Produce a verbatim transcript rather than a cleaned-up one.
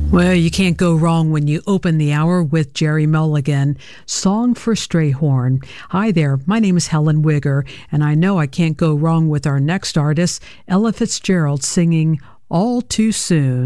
Well, you can't go wrong when you open the hour with Jerry Mulligan, Song for Strayhorn. Hi there, my name is Helen Wigger, and I know I can't go wrong with our next artist, Ella Fitzgerald, singing All Too Soon.